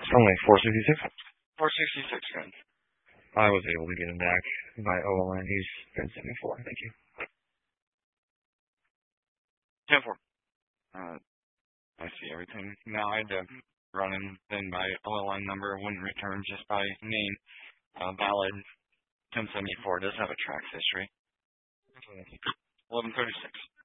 Only 466. 466, good. I was able to get him back by OLN. He's been 74. Thank you. 10-4. I see everything. Now I had to run in then by OLN number, wouldn't return just by name. Valid 1074 does have a tracks history. 1136.